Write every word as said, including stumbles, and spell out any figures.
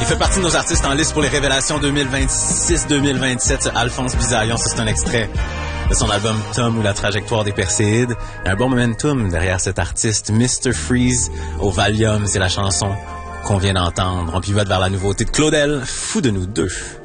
fait partie de nos artistes en liste pour les révélations deux mille vingt-six deux mille vingt-sept. Ce Alphonse Bisaillon, c'est un extrait de son album Tom ou la trajectoire des Perséides. Il y a un bon momentum derrière cet artiste. mister Freeze au Valium, c'est la chanson qu'on vient d'entendre. On pivote vers la nouveauté de Claudel, Fou de nous deux.